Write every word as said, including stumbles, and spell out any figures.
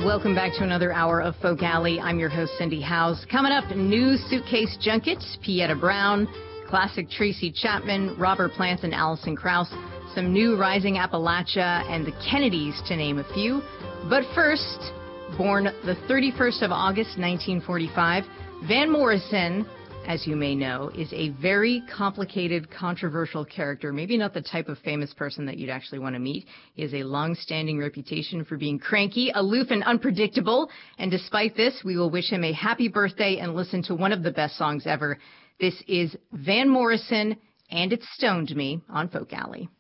Welcome back to another hour of Folk Alley. I'm your host, Cindy Howes. Coming up, new Suitcase Junkets, Pieta Brown, classic Tracy Chapman, Robert Plant, and Alison Krauss, some new Rising Appalachia, and the Kennedys, to name a few. But first, born the thirty-first of August, nineteen forty-five, Van Morrison, as you may know, is a very complicated, controversial character. Maybe not the type of famous person that you'd actually want to meet. He has a long-standing reputation for being cranky, aloof, and unpredictable. And despite this, we will wish him a happy birthday and listen to one of the best songs ever. This is Van Morrison, and It Stoned Me on Folk Alley.